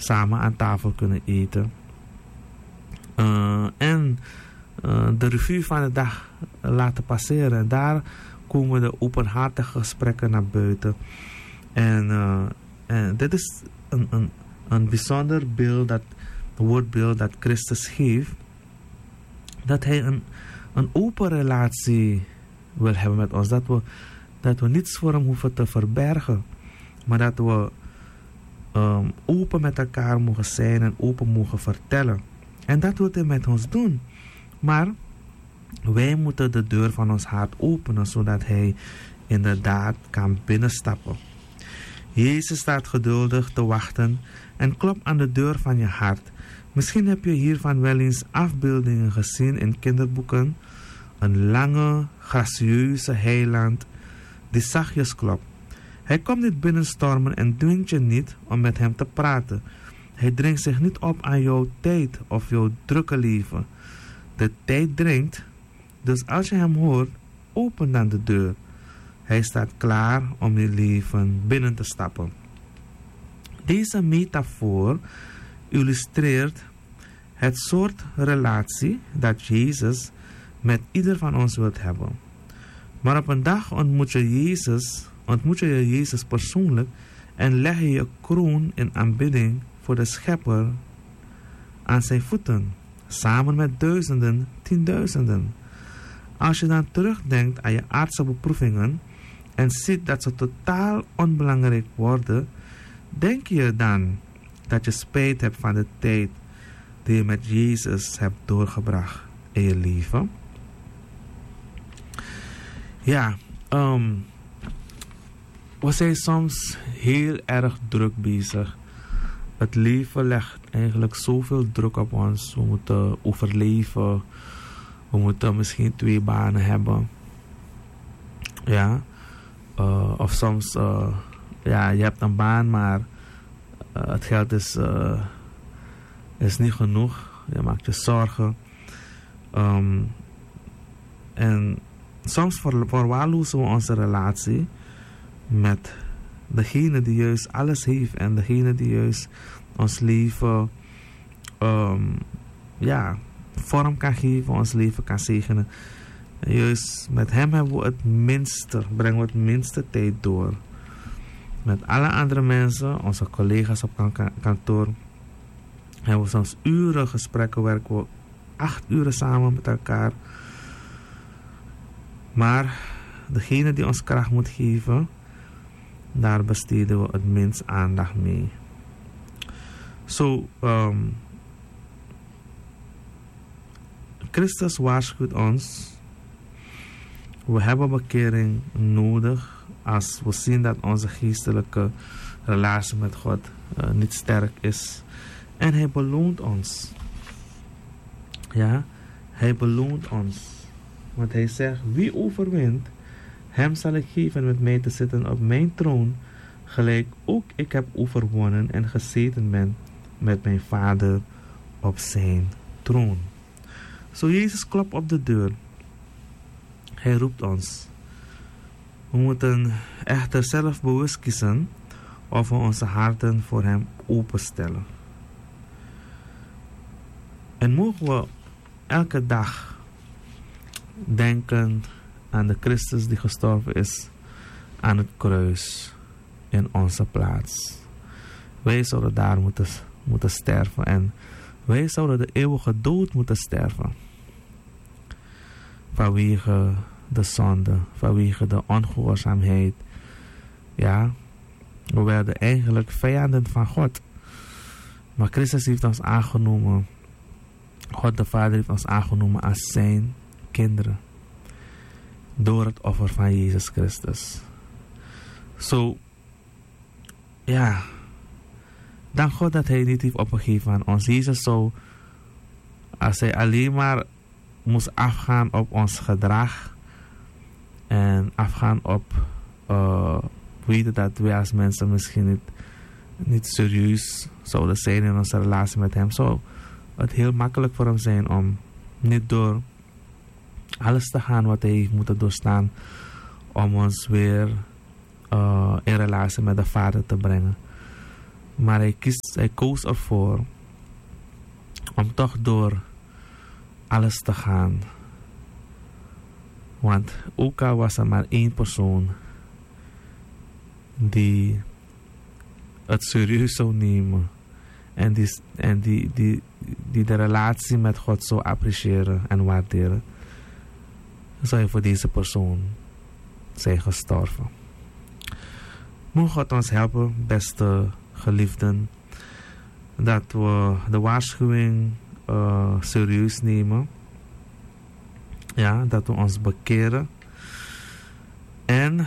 samen aan tafel kunnen eten. En de revue van de dag laten passeren. En daar komen de openhartige gesprekken naar buiten. En dit is een bijzonder beeld, dat woordbeeld dat Christus geeft. Dat hij een open relatie wil hebben met ons. Dat we niets voor hem hoeven te verbergen. Maar dat we open met elkaar mogen zijn en open mogen vertellen. En dat wil hij met ons doen. Maar wij moeten de deur van ons hart openen, zodat hij inderdaad kan binnenstappen. Jezus staat geduldig te wachten en klopt aan de deur van je hart. Misschien heb je hiervan wel eens afbeeldingen gezien in kinderboeken. Een lange, gracieuze heiland die zachtjes klopt. Hij komt niet binnenstormen en dwingt je niet om met hem te praten. Hij dringt zich niet op aan jouw tijd of jouw drukke leven. De tijd dringt, dus als je hem hoort, open dan de deur. Hij staat klaar om je leven binnen te stappen. Deze metafoor illustreert het soort relatie dat Jezus met ieder van ons wilt hebben. Maar op een dag ontmoet je Jezus persoonlijk en leg je je kroon in aanbidding voor de Schepper aan zijn voeten, samen met duizenden, tienduizenden. Als je dan terugdenkt aan je aardse beproevingen en ziet dat ze totaal onbelangrijk worden, denk je dan dat je spijt hebt van de tijd die je met Jezus hebt doorgebracht in je leven? Ja, we zijn soms heel erg druk bezig. Het leven legt eigenlijk zoveel druk op ons. We moeten overleven. We moeten misschien 2 banen hebben. Ja. Of soms, ja, je hebt een baan, maar het geld is niet genoeg. Je maakt je zorgen. En soms verwaarlozen we onze relatie met degene die juist alles heeft en degene die juist ons leven vorm kan geven, ons leven kan zegenen. En juist met hem hebben we brengen we het minste tijd door. Met alle andere mensen, onze collega's op kantoor, hebben we soms uren gesprekken, werken we 8 uren samen met elkaar. Maar degene die ons kracht moet geven, daar besteden we het minst aandacht mee. Christus waarschuwt ons. We hebben bekering nodig als we zien dat onze geestelijke relatie met God niet sterk is. En hij beloont ons. Ja, hij beloont ons. Want hij zegt, wie overwint, hem zal ik geven met mij te zitten op mijn troon, gelijk ook ik heb overwonnen en gezeten ben met mijn Vader op zijn troon. Zo Jezus klopt op de deur. Hij roept ons. We moeten echter zelf bewust kiezen of we onze harten voor hem openstellen. En mogen we elke dag denken aan de Christus die gestorven is aan het kruis in onze plaats. Wij zouden daar moeten sterven en wij zouden de eeuwige dood moeten sterven. Vanwege de zonde, vanwege de ongehoorzaamheid. Ja, we werden eigenlijk vijanden van God. Maar Christus heeft ons aangenomen. God de Vader heeft ons aangenomen als zijn kinderen. Door het offer van Jezus Christus. Ja. Dank God dat hij niet heeft opgegeven aan ons. Jezus zou, als hij alleen maar moest afgaan op ons gedrag. En afgaan op, weten dat wij als mensen misschien niet serieus zouden zijn in onze relatie met hem. Zou het heel makkelijk voor hem zijn om niet door alles te gaan wat hij heeft moeten doorstaan. Om ons weer in relatie met de Vader te brengen. Maar hij koos ervoor om toch door alles te gaan. Want ook al was er maar één persoon die het serieus zou nemen en die de relatie met God zou appreciëren en waarderen, zou hij voor deze persoon zijn gestorven. Moet God ons helpen, beste geliefden, dat we de waarschuwing serieus nemen. Ja, dat we ons bekeren. En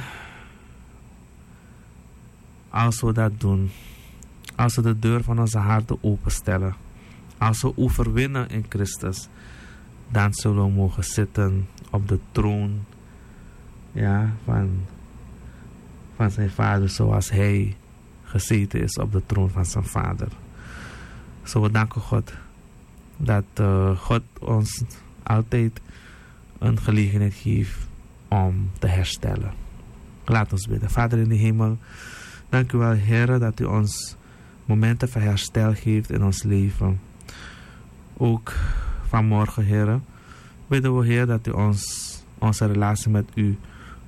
als we dat doen, als we de deur van onze harten openstellen, als we overwinnen in Christus, dan zullen we mogen zitten op de troon, ja, van zijn vader, zoals hij gezeten is op de troon van zijn vader. Zo we danken God dat God ons altijd een gelegenheid geeft om te herstellen. Laat ons bidden. Vader in de hemel, dank u wel, Heer, dat u ons momenten van herstel geeft in ons leven. Ook vanmorgen, Heer, bidden we, Heer, dat u onze relatie met u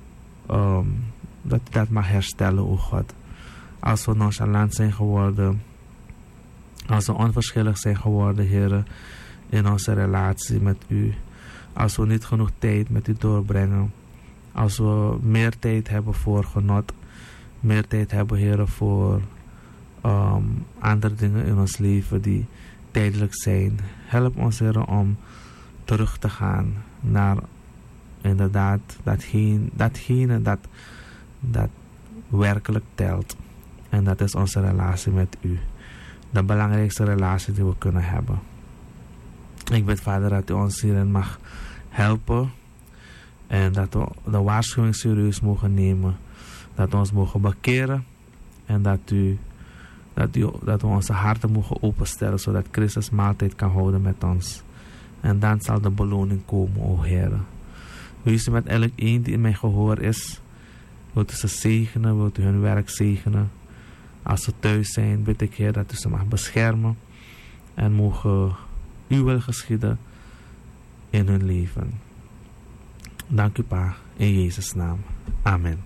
dat mag herstellen, o God. Als we nonchalant zijn geworden, als we onverschillig zijn geworden, Heer, in onze relatie met u. Als we niet genoeg tijd met u doorbrengen. Als we meer tijd hebben voor genot. Meer tijd hebben, Heer, voor andere dingen in ons leven die tijdelijk zijn. Help ons, Heer, om terug te gaan naar inderdaad datgene dat werkelijk telt. En dat is onze relatie met u. De belangrijkste relatie die we kunnen hebben. Ik bid, Vader, dat u ons hierin mag helpen. En dat we de waarschuwing serieus mogen nemen. Dat we ons mogen bekeren. En dat we onze harten mogen openstellen. Zodat Christus maaltijd kan houden met ons. En dan zal de beloning komen, o Heer. Wees u met elk een die in mijn gehoor is. Wilt u ze zegenen. Wilt u hun werk zegenen. Als ze thuis zijn, bid ik, Heer, dat u ze mag beschermen. En mogen uw wil geschieden in hun leven. Dank u, Pa, in Jezus' naam. Amen.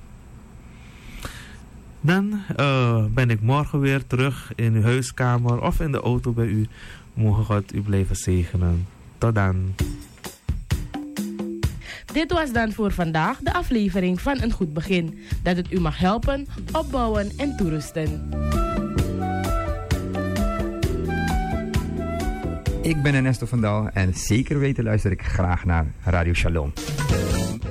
Dan ben ik morgen weer terug in uw huiskamer of in de auto bij u. Mogen God u blijven zegenen. Tot dan. Dit was dan voor vandaag de aflevering van Een Goed Begin. Dat het u mag helpen, opbouwen en toerusten. Ik ben Ernesto van Dal en zeker weten luister ik graag naar Radio Shalom.